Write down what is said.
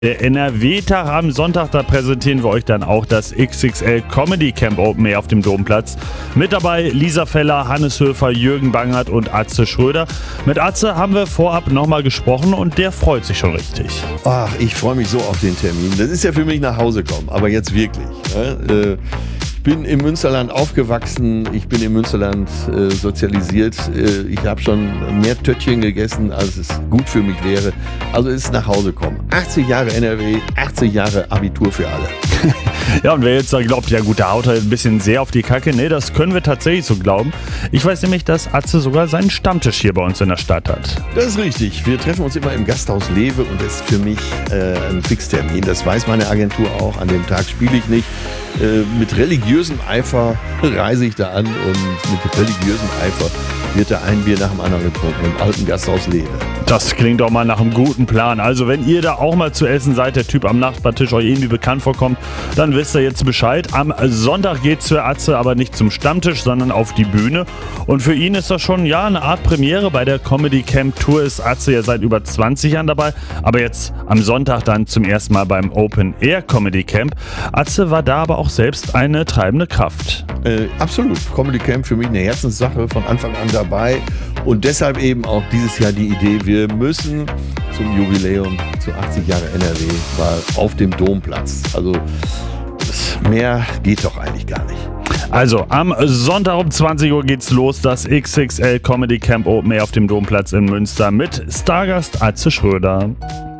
Der NRW-Tag am Sonntag, da präsentieren wir euch dann auch das XXL Comedy Camp Open Air auf dem Domplatz. Mit dabei Lisa Feller, Hannes Höfer, Jürgen Bangert und Atze Schröder. Mit Atze haben wir vorab nochmal gesprochen und der freut sich schon richtig. Ach, ich freue mich so auf den Termin. Das ist ja für mich nach Hause kommen, aber jetzt wirklich. Ich bin im Münsterland aufgewachsen, ich bin im Münsterland sozialisiert. Ich habe schon mehr Töttchen gegessen, als es gut für mich wäre. Also es ist nach Hause kommen. 80 Jahre NRW, 80 Jahre Abitur für alle. Ja, und wer jetzt da glaubt, ja gut, da haut er ein bisschen sehr auf die Kacke. Nee, das können wir tatsächlich so glauben. Ich weiß nämlich, dass Atze sogar seinen Stammtisch hier bei uns in der Stadt hat. Das ist richtig. Wir treffen uns immer im Gasthaus Lewe und das ist für mich ein Fixtermin. Das weiß meine Agentur auch. An dem Tag spiele ich nicht. Mit religiösem Eifer reise ich da an und mit religiösem Eifer wird da ein Bier nach dem anderen getrunken im alten Gasthaus Lewe. Das klingt doch mal nach einem guten Plan. Also wenn ihr da auch mal zu essen seid, der Typ am Nachbartisch euch irgendwie bekannt vorkommt, dann wisst ihr jetzt Bescheid. Am Sonntag geht's für Atze aber nicht zum Stammtisch, sondern auf die Bühne. Und für ihn ist das schon eine Art Premiere. Bei der Comedy Camp Tour ist Atze ja seit über 20 Jahren dabei. Aber jetzt am Sonntag dann zum ersten Mal beim Open Air Comedy Camp. Atze war da aber auch selbst eine treibende Kraft. Absolut. Comedy Camp für mich eine Herzenssache, von Anfang an dabei. Und deshalb eben auch dieses Jahr die Idee, wir müssen zum Jubiläum zu 80 Jahre NRW mal auf dem Domplatz. Also mehr geht doch eigentlich gar nicht. Also am Sonntag um 20 Uhr geht's los, das XXL Comedy Camp Open Air auf dem Domplatz in Münster mit Stargast Atze Schröder.